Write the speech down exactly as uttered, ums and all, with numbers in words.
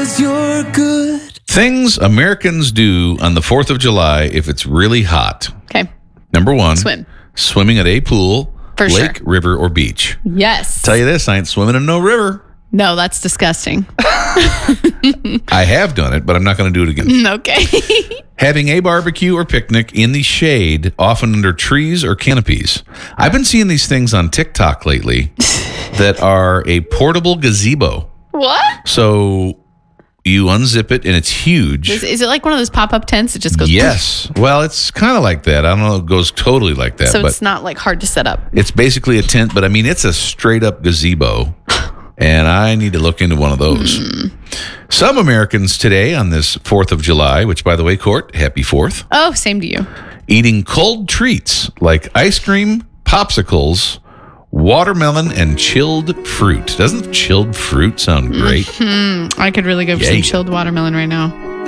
'cause you're good. Things Americans do on the fourth of July if it's really hot. Okay. Number one. Swim. Swimming at a pool, For lake, sure. river, or beach. Yes. Tell you this, I ain't swimming in no river. No, that's disgusting. I have done it, but I'm not going to do it again. Okay. Having a barbecue or picnic in the shade, often under trees or canopies. I've been seeing these things on TikTok lately that are a portable gazebo. What? So you unzip it and it's huge. Is, is it like one of those pop-up tents? It just goes. Yes. Well, it's kind of like that. I don't know if it goes totally like that. So but it's not like hard to set up. it's basically a tent, but I mean, it's a straight up gazebo. And I need to look into one of those. Mm. Some Americans today on this fourth of July, which by the way, Court, happy fourth. Oh, same to you. Eating cold treats like ice cream, popsicles, watermelon, and chilled fruit. Doesn't chilled fruit sound great? Mm-hmm. I could really go for Yay. some chilled watermelon right now.